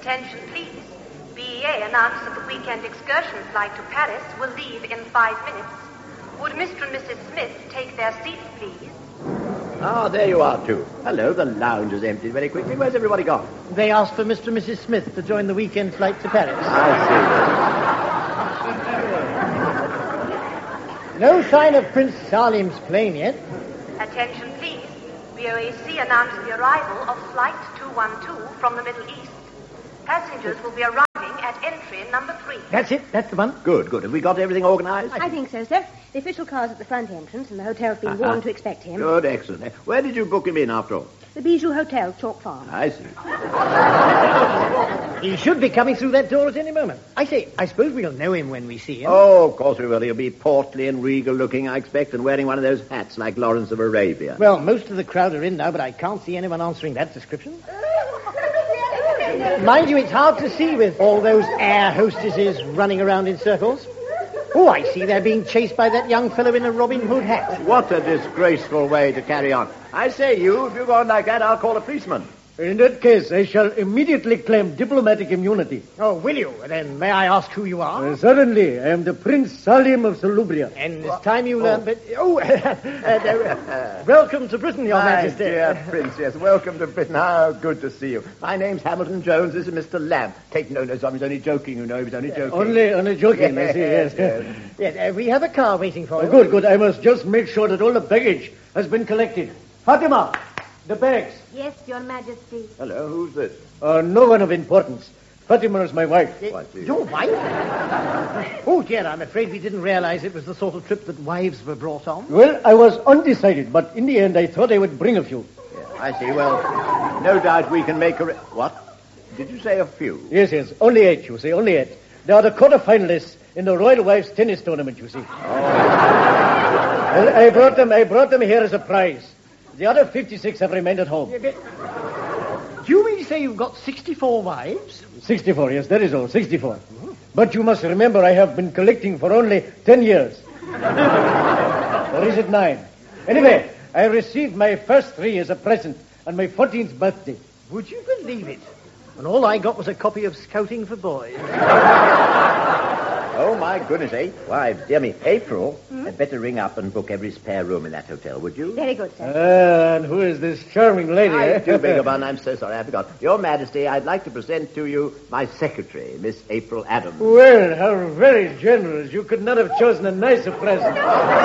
Attention, please. BEA announced that the weekend excursion flight to Paris will leave in 5 minutes. Would Mr. and Mrs. Smith take their seats, please? Ah, there you are, too. Hello, the lounge is emptied very quickly. Where's everybody gone? They asked for Mr. and Mrs. Smith to join the weekend flight to Paris. I see. No sign of Prince Salim's plane yet. Attention, please. BOAC announced the arrival of Flight 212 from the Middle East. Passengers will be arriving at entry number 3. That's it. That's the one. Good. Have we got everything organized? I think so, sir. The official car's at the front entrance, and the hotel's been warned to expect him. Good, excellent. Where did you book him in, after all? The Bijou Hotel, Chalk Farm. I see. He should be coming through that door at any moment. I suppose we'll know him when we see him. Oh, of course we will. He'll be portly and regal looking, I expect, and wearing one of those hats like Lawrence of Arabia. Well, most of the crowd are in now, but I can't see anyone answering that description. Mind you, it's hard to see with all those air hostesses running around in circles. Oh, I see they're being chased by that young fellow in a Robin Hood hat. What a disgraceful way to carry on. I say, if you go on like that, I'll call a policeman. In that case, I shall immediately claim diplomatic immunity. Oh, will you? Then may I ask who you are? Certainly. I am the Prince Salim of Salubria. And it's time you learn... welcome to Britain, Your Majesty. Dear Prince, yes, welcome to Britain. How good to see you. My name's Hamilton Jones. This is Mr. Lamb. Take no notice. I was only joking, you know. He was only joking. Only joking, I see, yes. Yes, we have a car waiting for you. Good. I must just make sure that all the baggage has been collected. Fatima, the bags. Yes, Your Majesty. Hello, who's this? No one of importance. Fatima is my wife. Your wife? Oh, dear, I'm afraid we didn't realize it was the sort of trip that wives were brought on. Well, I was undecided, but in the end I thought I would bring a few. Yeah, I see. Well, no doubt we can make a... What? Did you say a few? Yes. Only 8, you see, only 8. They are the quarter-finalists in the Royal Wives Tennis Tournament, you see. Oh. Well, I brought them here as a prize. The other 56 have remained at home. Do you mean to say you've got 64 wives? 64, yes, that is all, 64. But you must remember I have been collecting for only 10 years. Or is it 9? Anyway, I received my first 3 as a present on my 14th birthday. Would you believe it? And all I got was a copy of Scouting for Boys. Oh, my goodness, 8 wives. Dear me, April, I'd better ring up and book every spare room in that hotel, would you? Very good, sir. And who is this charming lady? I do beg your pardon. I'm so sorry. I forgot. Your Majesty, I'd like to present to you my secretary, Miss April Adams. Well, how very generous. You could not have chosen a nicer present.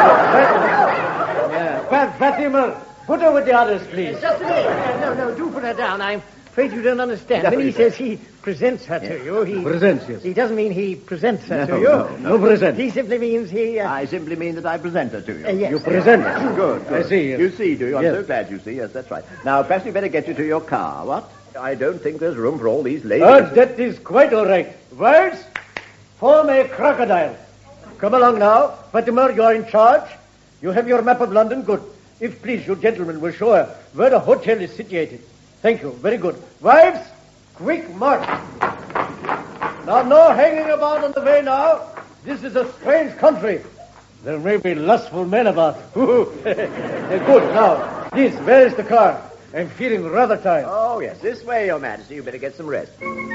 Fatima, put her with the others, please. Just a minute. No, do put her down. I'm afraid you don't understand. When he says he presents her to you, he... Presents, yes. He doesn't mean he presents her to you. No present. He simply means he... I simply mean that I present her to you. Yes. You present her. Good. I see. You see, do you? I'm Yes. so glad you see. Yes, that's right. Now, perhaps we better get you to your car. What? I don't think there's room for all these ladies. That is quite all right. Wives, form a crocodile. Come along now. Fatima, you are in charge. You have your map of London. Good. If, please, you gentlemen will show her where the hotel is situated. Thank you. Very good. Wives, quick march. Now, no hanging about on the way now. This is a strange country. There may be lustful men about. Good. Now, please, where is the car? I'm feeling rather tired. Oh, yes. This way, Your Majesty. You better get some rest.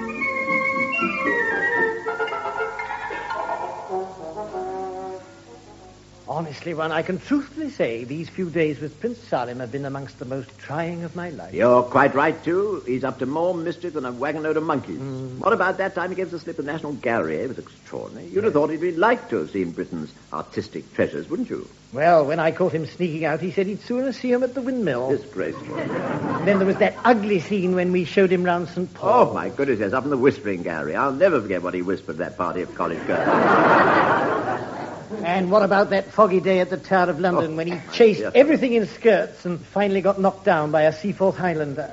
Honestly, one, I can truthfully say these few days with Prince Salim have been amongst the most trying of my life. You're quite right, too. He's up to more mischief than a wagon load of monkeys. What about that time he gave us a slip to the National Gallery? It was extraordinary. You'd have thought he'd like to have seen Britain's artistic treasures, wouldn't you? Well, when I caught him sneaking out, he said he'd sooner see him at the windmill. Disgraceful. Then there was that ugly scene when we showed him round St. Paul. Oh, my goodness, yes, up in the Whispering Gallery. I'll never forget what he whispered to that party of college girls. And what about that foggy day at the Tower of London when he chased everything in skirts and finally got knocked down by a Seaforth Highlander?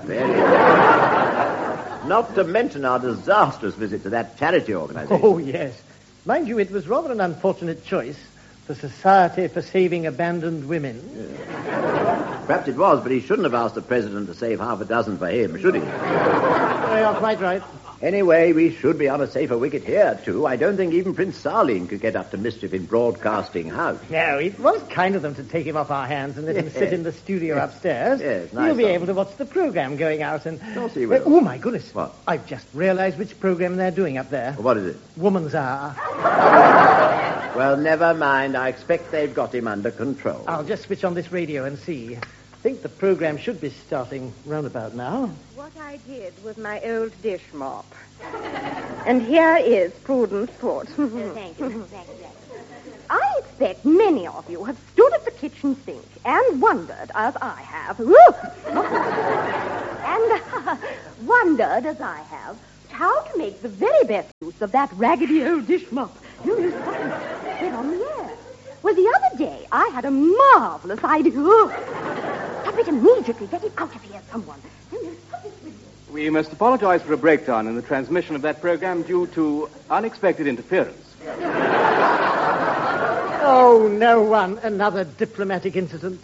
Not to mention our disastrous visit to that charity organization. Oh, yes. Mind you, it was rather an unfortunate choice. The Society for Saving Abandoned Women. Yeah. Perhaps it was, but he shouldn't have asked the president to save half a dozen for him, should he? You're quite right. Anyway, we should be on a safer wicket here, too. I don't think even Prince Salim could get up to mischief in Broadcasting House. No, it was kind of them to take him off our hands and let him sit in the studio upstairs. Yes, nice He'll be of able to watch the program going out and... Of course he will. Oh, my goodness. What? I've just realized which program they're doing up there. What is it? Woman's Hour. Well, never mind. I expect they've got him under control. I'll just switch on this radio and see. I think the program should be starting roundabout now. What I did with my old dish mop. And here is Prudence Foot. Thank you. I expect many of you have stood at the kitchen sink and wondered, as I have, wondered, as I have, how to make the very best use of that raggedy old dish mop. Get on the air. Well, the other day, I had a marvelous idea. Stop it immediately. Get it out of here, someone. We must apologize for a breakdown in the transmission of that program due to unexpected interference. Oh, no one. Another diplomatic incident.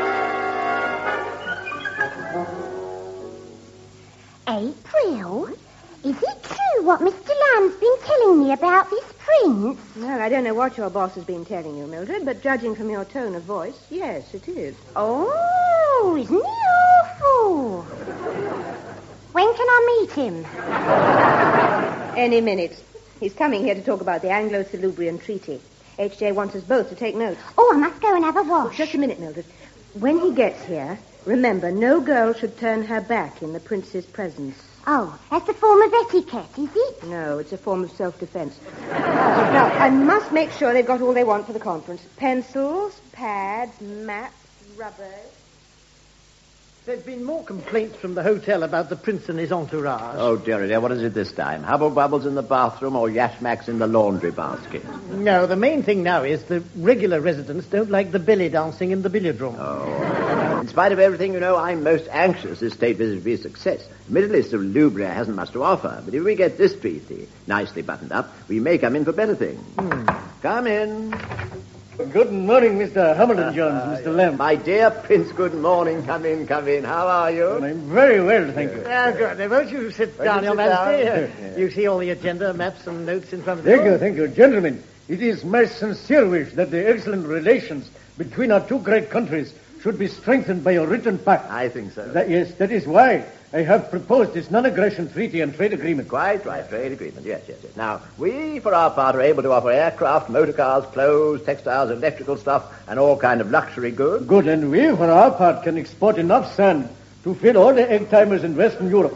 April, is it true what Mr. Lamb's been telling me about this prince? Well, I don't know what your boss has been telling you, Mildred, but judging from your tone of voice, yes, it is. Oh, isn't he awful? When can I meet him? Any minute. He's coming here to talk about the Anglo-Salubrian Treaty. H.J. wants us both to take notes. Oh, I must go and have a wash. Just a minute, Mildred. When he gets here, remember, no girl should turn her back in the prince's presence. Oh, that's a form of etiquette, is it? No, it's a form of self-defense. Now, I must make sure they've got all they want for the conference. Pencils, pads, maps, rubbers. There's been more complaints from the hotel about the prince and his entourage. Oh, dear, what is it this time? Hubble bubbles in the bathroom or yashmaks in the laundry basket? No, the main thing now is the regular residents don't like the belly dancing in the billiard room. Oh. In spite of everything, I'm most anxious this state visit to be a success. Admittedly, Salubria hasn't much to offer, but if we get this treaty nicely buttoned up, we may come in for better things. Come in. Good morning, Mr. Hamilton Jones, Mr. Lamb. My dear Prince, good morning. Come in. How are you? I'm very well, thank you. Ah, good. Now, won't you sit down, Your Majesty? You see all the agenda, maps, and notes in front of you. Thank you. Gentlemen, it is my sincere wish that the excellent relations between our two great countries should be strengthened by a written pact. I think so. That is why I have proposed this non-aggression treaty and trade agreement. Quite right, trade agreement, yes. Now, we, for our part, are able to offer aircraft, motor cars, clothes, textiles, electrical stuff, and all kind of luxury goods. Good, and we, for our part, can export enough sand to fill all the egg-timers in Western Europe.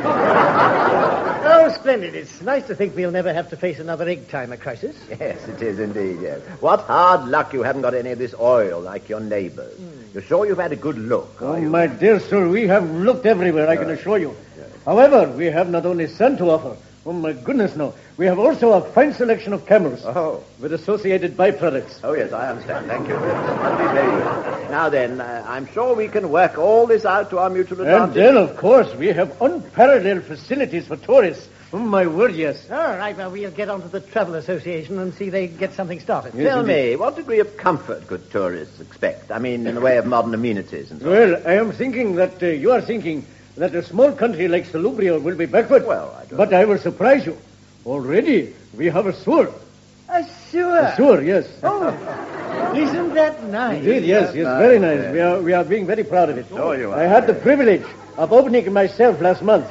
Oh, splendid. It's nice to think we'll never have to face another egg-timer crisis. Yes, it is indeed, yes. What hard luck you haven't got any of this oil like your neighbors. You're sure you've had a good look? Oh, my dear sir, we have looked everywhere, I can assure you. However, we have not only sand to offer. Oh, my goodness, no. We have also a fine selection of camels. With associated byproducts. Oh, yes, I understand. Thank you. Now then, I'm sure we can work all this out to our mutual advantage. And then, of course, we have unparalleled facilities for tourists. Oh, my word, yes. All right, well, we'll get on to the Travel Association and see they get something started. Yes, Tell indeed. me, what degree of comfort could tourists expect? I mean, in the way of modern amenities and so on. Well, I am thinking that you are thinking that a small country like Salubria will be backward. Well, I don't But I will surprise you. Already, we have a sewer. A sewer? A sewer, yes. Oh, isn't that nice? Indeed, yes, very nice. We are being very proud of it. Oh, you are. I had the privilege of opening it myself last month.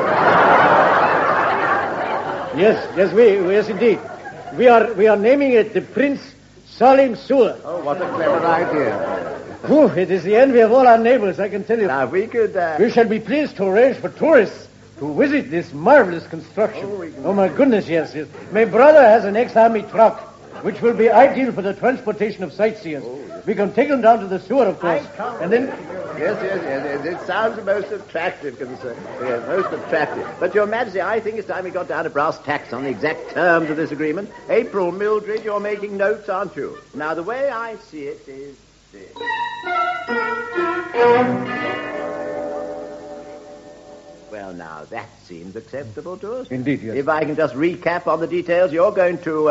Yes, indeed. We are naming it the Prince Salim Sewer. Oh, what a clever idea. Whew, it is the envy of all our neighbors, I can tell you. Now, if we could... We shall be pleased to arrange for tourists to visit this marvelous construction. Oh, my goodness, yes. My brother has an ex-army truck, which will be ideal for the transportation of sightseers. We can take them down to the sewer, of course. And then... Yes. It sounds most attractive, concern. Yes, most attractive. But, Your Majesty, I think it's time we got down to brass tacks on the exact terms of this agreement. April, Mildred, you're making notes, aren't you? Now, the way I see it is this. Well, now, that seems acceptable to us. Indeed, yes. If I can just recap on the details, we're going to...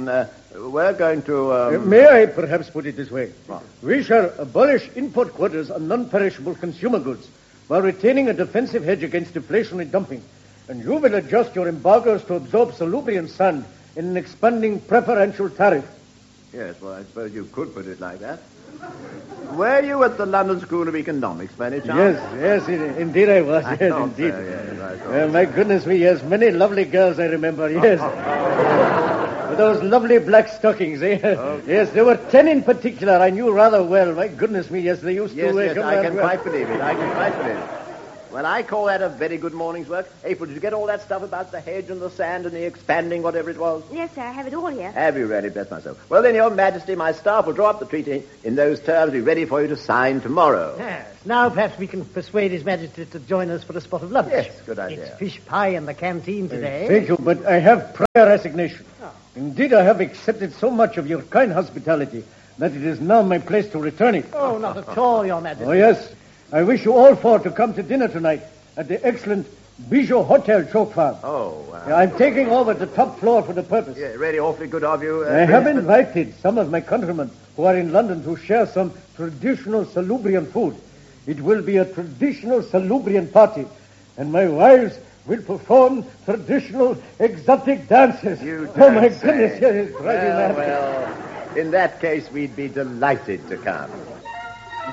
May I perhaps put it this way? We shall abolish import quotas on non-perishable consumer goods while retaining a defensive hedge against deflationary dumping. and you will adjust your embargoes to absorb salubrian sand in an expanding preferential tariff. Yes, well, I suppose you could put it like that. Were you at the London School of Economics, by any chance? Yes, indeed I was. I Yes, thought indeed. so, yes, I thought My goodness me, yes, many lovely girls I remember, yes. With those lovely black stockings, eh? Okay. Yes, there were 10 in particular I knew rather well. My goodness me, yes, they used Yes, to... yes, come I around can well. quite believe it. I can quite believe it. Well, I call that a very good morning's work. April, did you get all that stuff about the hedge and the sand and the expanding, whatever it was? Yes, sir, I have it all here. Have you really? Bless myself. Well, then, Your Majesty, my staff will draw up the treaty in those terms, be ready for you to sign tomorrow. Yes. Now perhaps we can persuade His Majesty to join us for a spot of lunch. Yes, good idea. It's fish pie in the canteen today. Thank you, but I have prior resignation. Indeed, I have accepted so much of your kind hospitality that it is now my place to return it. Oh, not at all, Your Majesty. Oh, yes. I wish you all four to come to dinner tonight at the excellent Bijou Hotel, Choke Farm. Oh, I'm taking over the top floor for the purpose. yeah, really awfully good of you. I have Princeton. invited some of my countrymen who are in London to share some traditional salubrian food. It will be a traditional salubrian party, and my wives will perform traditional exotic dances. You Oh, my don't say. goodness, yes, it's driving mad. Well, in that case, we'd be delighted to come.